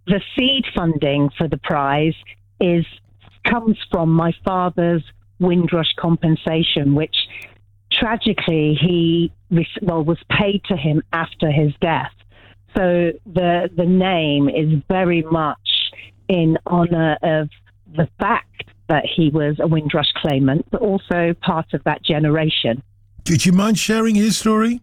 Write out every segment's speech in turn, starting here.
the seed funding for the prize comes from my father's Windrush compensation, which tragically was paid to him after his death. So the name is very much in honor of the fact that he was a Windrush claimant, but also part of that generation. Did you mind sharing his story?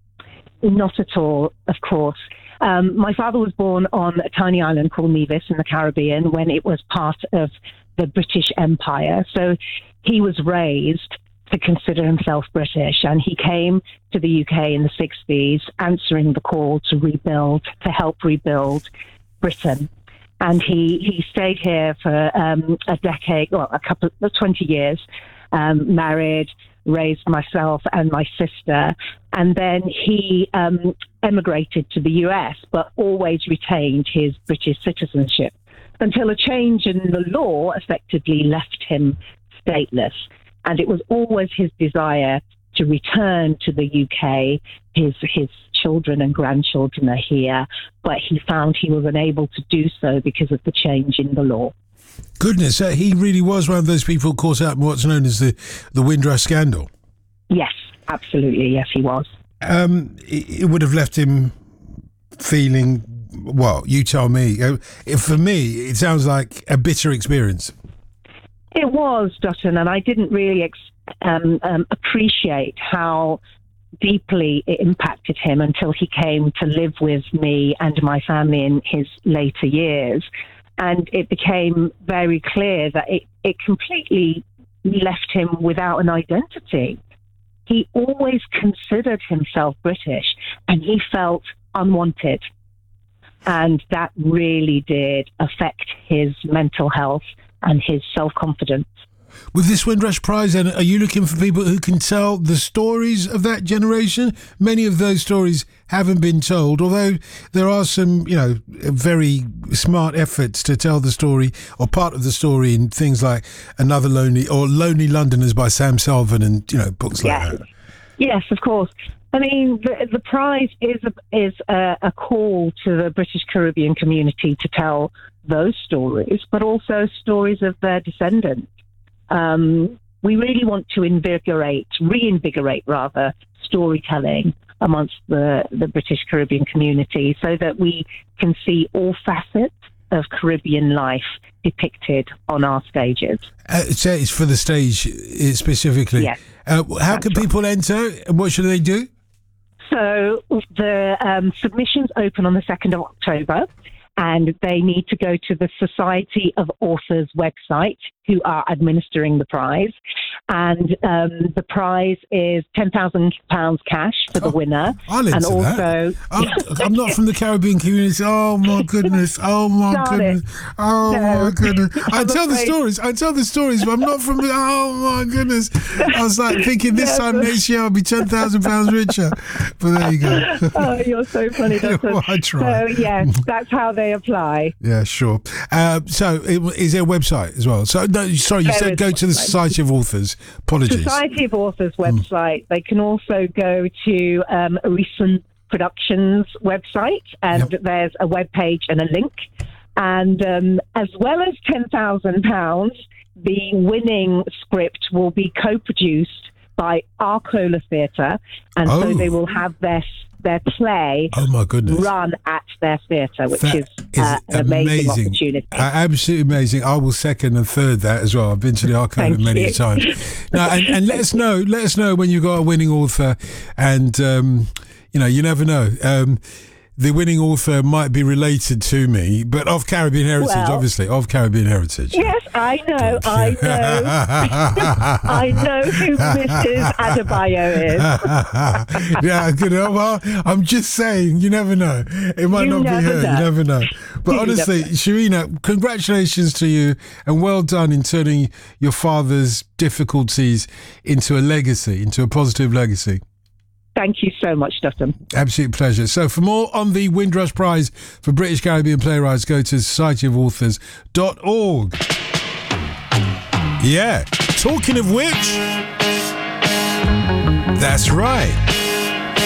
Not at all, of course. My father was born on a tiny island called Nevis in the Caribbean when it was part of the British Empire. So he was raised to consider himself British, and he came to the UK in the 60s, answering the call to help rebuild Britain. And he stayed here for a decade, well, 20 years, married, raised myself and my sister, and then he emigrated to the US, but always retained his British citizenship until a change in the law effectively left him stateless. And it was always his desire to return to the UK. His children and grandchildren are here, but he found he was unable to do so because of the change in the law. Goodness, he really was one of those people caught up in what's known as the Windrush scandal. Yes, absolutely. Yes, he was. It would have left him feeling, well, you tell me. For me, it sounds like a bitter experience. It was, Dutton, and I didn't really appreciate how deeply it impacted him until he came to live with me and my family in his later years. And it became very clear that it completely left him without an identity. He always considered himself British, and he felt unwanted. And that really did affect his mental health and his self-confidence. With this Windrush Prize, then, are you looking for people who can tell the stories of that generation? Many of those stories haven't been told, although there are some, very smart efforts to tell the story or part of the story in things like Lonely Londoners by Sam Selvon and, books like that. Yes, of course. I mean, the prize is a call to the British Caribbean community to tell those stories, but also stories of their descendants. We really want to reinvigorate storytelling amongst the British Caribbean community so that we can see all facets of Caribbean life depicted on our stages. So it's for the stage specifically. Yes. How can people enter and what should they do? So the submissions open on the 2nd of October. And they need to go to the Society of Authors website, who are administering the prize. And the prize is £10,000 cash for the winner. I'll enter that. I'm not from the Caribbean community. Oh, my goodness. Oh, my goodness. Oh, my goodness. I tell the stories, but I'm not from the... Oh, my goodness. I was like thinking this time next year I'll be £10,000 richer. But there you go. Oh, you're so funny, Doctor. Well, I try. So, yes, that's how they apply. Yeah, sure. So is there a website as well? So no, sorry, you said go to the Society of Authors. Apologies. Society of Authors website. They can also go to a recent Productions website, and there's a web page and a link. And as well as £10,000, the winning script will be co-produced by Arcola Theatre, and so they will have their play run at their theatre, which is an amazing opportunity. Absolutely amazing. I will second and third that as well. I've been to the Arcola many times. Now, and let us know when you've got a winning author, and you never know. The winning author might be related to me, but of Caribbean heritage, obviously, of Caribbean heritage. Yes, I know. I know who Mrs. Adebayo is. Yeah, good. Well, I'm just saying, you never know. It might not be her. You never know. But honestly, Sharina, congratulations to you, and well done in turning your father's difficulties into a legacy, into a positive legacy. Thank you so much, Dutton. Absolute pleasure. So for more on the Windrush Prize for British Caribbean Playwrights, go to societyofauthors.org. Yeah, talking of which, that's right.